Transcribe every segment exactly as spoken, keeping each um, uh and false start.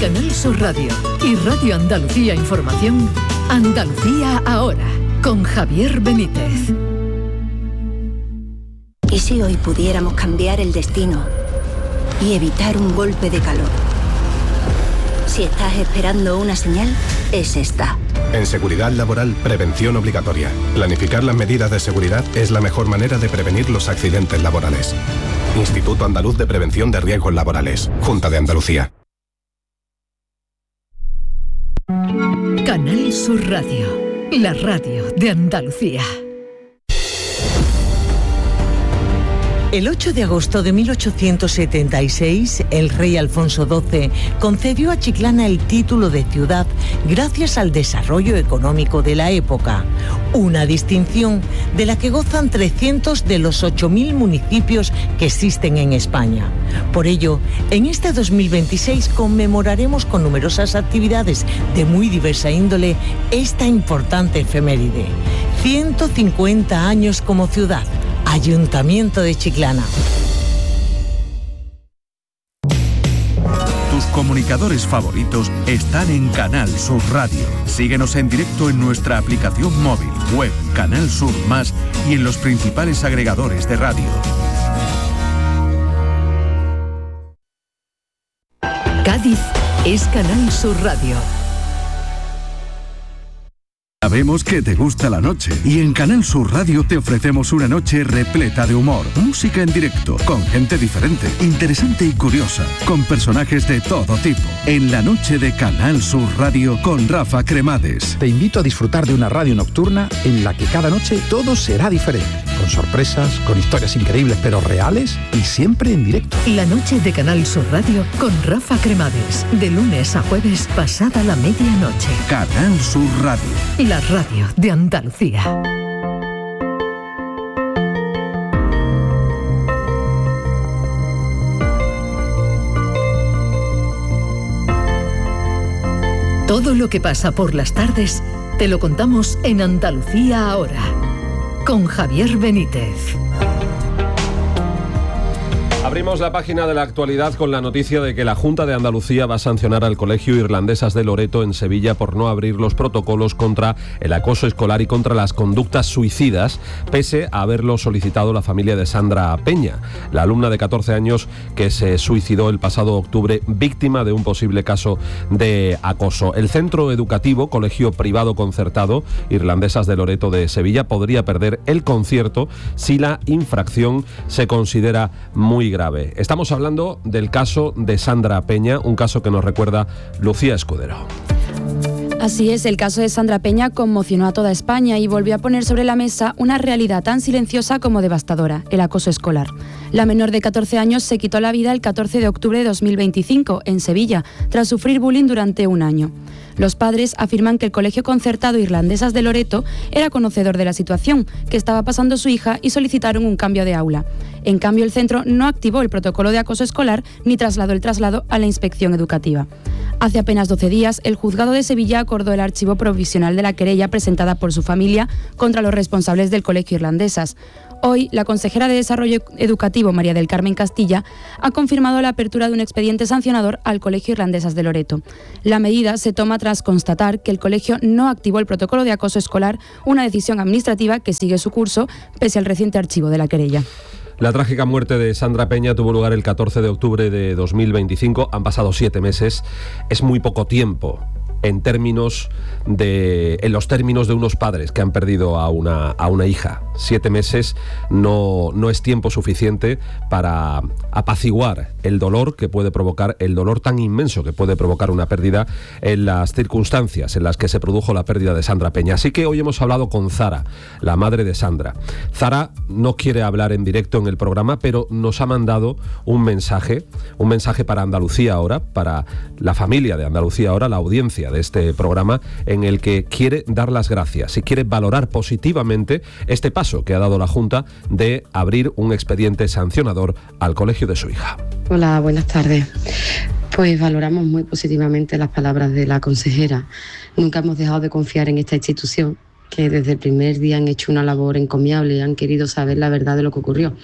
Canal Sur Radio y Radio Andalucía Información, Andalucía Ahora, con Javier Benítez. ¿Y si hoy pudiéramos cambiar el destino y evitar un golpe de calor? Si estás esperando una señal, es esta. En seguridad laboral, prevención obligatoria. Planificar las medidas de seguridad es la mejor manera de prevenir los accidentes laborales. Instituto Andaluz de Prevención de Riesgos Laborales. Junta de Andalucía. Canal Sur Radio, la radio de Andalucía. El ocho de agosto de mil ochocientos setenta y seis, el rey Alfonso doce concedió a Chiclana el título de ciudad gracias al desarrollo económico de la época, una distinción de la que gozan trescientos de los ocho mil municipios que existen en España. Por ello, en este dos mil veintiséis conmemoraremos con numerosas actividades de muy diversa índole esta importante efeméride. ciento cincuenta años como ciudad. Ayuntamiento de Chiclana. Tus comunicadores favoritos están en Canal Sur Radio. Síguenos en directo en nuestra aplicación móvil, web, Canal Sur Más y en los principales agregadores de radio. Cádiz es Canal Sur Radio. Sabemos que te gusta la noche y en Canal Sur Radio te ofrecemos una noche repleta de humor, música en directo, con gente diferente, interesante y curiosa, con personajes de todo tipo. En la noche de Canal Sur Radio con Rafa Cremades. Te invito a disfrutar de una radio nocturna en la que cada noche todo será diferente, con sorpresas, con historias increíbles pero reales y siempre en directo. La noche de Canal Sur Radio con Rafa Cremades, de lunes a jueves pasada la medianoche. Canal Sur Radio. La radio de Andalucía. Todo lo que pasa por las tardes te lo contamos en Andalucía Ahora, con Javier Benítez. Abrimos la página de la actualidad con la noticia de que la Junta de Andalucía va a sancionar al Colegio Irlandesas de Loreto en Sevilla por no abrir los protocolos contra el acoso escolar y contra las conductas suicidas, pese a haberlo solicitado la familia de Sandra Peña, la alumna de catorce años que se suicidó el pasado octubre víctima de un posible caso de acoso. El centro educativo, colegio privado concertado, Irlandesas de Loreto de Sevilla, podría perder el concierto si la infracción se considera muy grave. Estamos hablando del caso de Sandra Peña, un caso que nos recuerda Lucía Escudero. Así es, el caso de Sandra Peña conmocionó a toda España y volvió a poner sobre la mesa una realidad tan silenciosa como devastadora, el acoso escolar. La menor de catorce años se quitó la vida el catorce de octubre de dos mil veinticinco, en Sevilla, tras sufrir bullying durante un año. Los padres afirman que el Colegio Concertado Irlandesas de Loreto era conocedor de la situación que estaba pasando su hija y solicitaron un cambio de aula. En cambio, el centro no activó el protocolo de acoso escolar ni trasladó el traslado a la inspección educativa. Hace apenas doce días, el juzgado de Sevilla acordó el archivo provisional de la querella presentada por su familia contra los responsables del Colegio Irlandesas. Hoy, la consejera de Desarrollo Educativo, María del Carmen Castilla, ha confirmado la apertura de un expediente sancionador al Colegio Irlandesas de Loreto. La medida se toma tras constatar que el colegio no activó el protocolo de acoso escolar, una decisión administrativa que sigue su curso pese al reciente archivo de la querella. La trágica muerte de Sandra Peña tuvo lugar el catorce de octubre de dos mil veinticinco. Han pasado siete meses. Es muy poco tiempo en términos de en los términos de unos padres que han perdido a una a una hija. Siete meses no no es tiempo suficiente para apaciguar el dolor que puede provocar, el dolor tan inmenso que puede provocar una pérdida en las circunstancias en las que se produjo la pérdida de Sandra Peña. Así que hoy hemos hablado con Zara, la madre de Sandra. Zara no quiere hablar en directo en el programa, pero nos ha mandado un mensaje, un mensaje para Andalucía Ahora, para la familia de Andalucía Ahora, la audiencia de este programa, en el que quiere dar las gracias y quiere valorar positivamente este paso que ha dado la Junta de abrir un expediente sancionador al colegio de su hija. Hola, buenas tardes. Pues valoramos muy positivamente las palabras de la consejera. Nunca hemos dejado de confiar en esta institución, que desde el primer día han hecho una labor encomiable y han querido saber la verdad de lo que ocurrió.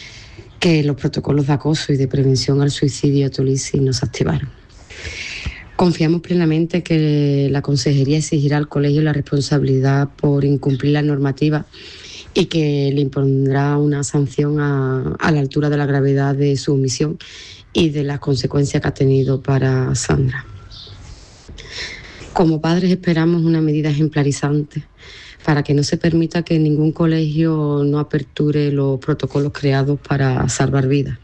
Que los protocolos de acoso y de prevención al suicidio Tolisi no se activaron. Confiamos plenamente que la Consejería exigirá al colegio la responsabilidad por incumplir la normativa y que le impondrá una sanción a, a la altura de la gravedad de su omisión y de las consecuencias que ha tenido para Sandra. Como padres esperamos una medida ejemplarizante para que no se permita que ningún colegio no aperture los protocolos creados para salvar vidas.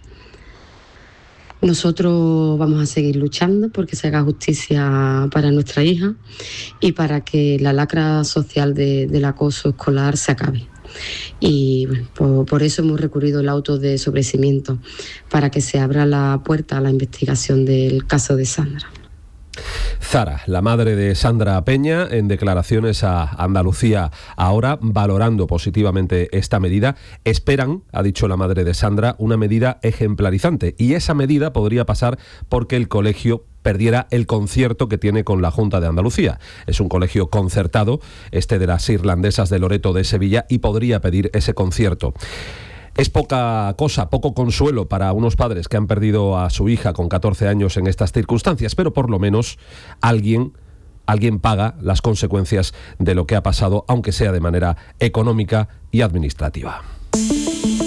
Nosotros vamos a seguir luchando porque se haga justicia para nuestra hija y para que la lacra social de, del acoso escolar se acabe. Y bueno, por, por eso hemos recurrido al auto de sobreseimiento, para que se abra la puerta a la investigación del caso de Sandra. Zara, la madre de Sandra Peña, en declaraciones a Andalucía Ahora, valorando positivamente esta medida. Esperan, ha dicho la madre de Sandra, una medida ejemplarizante, y esa medida podría pasar porque el colegio perdiera el concierto que tiene con la Junta de Andalucía. Es un colegio concertado, este de las irlandesas de Loreto de Sevilla, y podría pedir ese concierto. Es poca cosa, poco consuelo para unos padres que han perdido a su hija con catorce años en estas circunstancias, pero por lo menos alguien, alguien paga las consecuencias de lo que ha pasado, aunque sea de manera económica y administrativa.